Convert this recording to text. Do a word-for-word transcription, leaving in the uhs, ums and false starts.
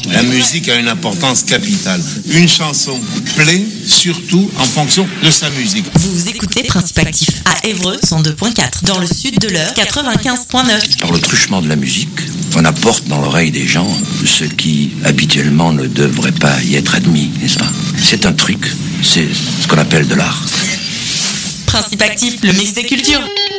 La musique a une importance capitale. Une chanson plaît surtout en fonction de sa musique. Vous écoutez Principe Actif à Évreux cent deux virgule quatre, dans le sud de l'Eure quatre-vingt-quinze virgule neuf. Par le truchement de la musique, on apporte dans l'oreille des gens ce qui habituellement ne devrait pas y être admis, n'est-ce pas? C'est un truc, c'est ce qu'on appelle de l'art. Principe Actif, le mix des cultures.